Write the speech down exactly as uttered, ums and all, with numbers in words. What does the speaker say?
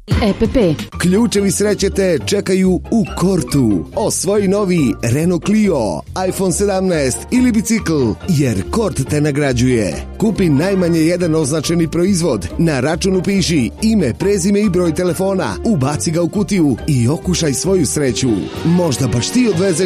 E P P. Ključevi sreće te čekaju u Kortu. Osvoji novi Renault Clio, iPhone sedamnaest ili bicikl, jer Kort te nagrađuje. Kupi najmanje jedan označeni proizvod, na računu piši ime, prezime i broj telefona, ubaci ga u kutiju i okušaj svoju sreću. Možda baš ti odvezeš